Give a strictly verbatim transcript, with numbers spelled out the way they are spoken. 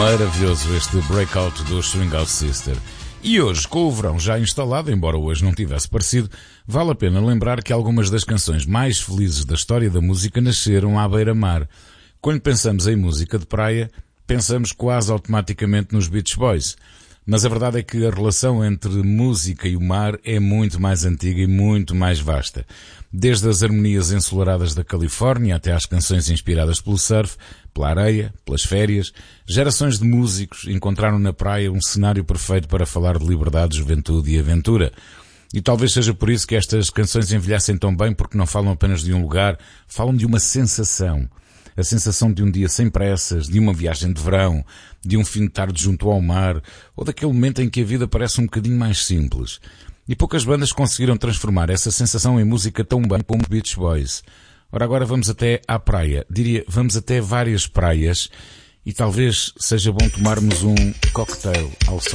Maravilhoso este Breakout do Swing Out Sister. E hoje, com o verão já instalado, embora hoje não tivesse parecido, vale a pena lembrar que algumas das canções mais felizes da história da música nasceram à beira-mar. Quando pensamos em música de praia, pensamos quase automaticamente nos Beach Boys. Mas a verdade é que a relação entre música e o mar é muito mais antiga e muito mais vasta. Desde as harmonias ensolaradas da Califórnia até às canções inspiradas pelo surf, pela areia, pelas férias, gerações de músicos encontraram na praia um cenário perfeito para falar de liberdade, juventude e aventura. E talvez seja por isso que estas canções envelhecem tão bem, porque não falam apenas de um lugar, falam de uma sensação. A sensação de um dia sem pressas, de uma viagem de verão, de um fim de tarde junto ao mar, ou daquele momento em que a vida parece um bocadinho mais simples. E poucas bandas conseguiram transformar essa sensação em música tão bem como Beach Boys. Ora, agora vamos até à praia. Diria, vamos até várias praias e talvez seja bom tomarmos um cocktail ao som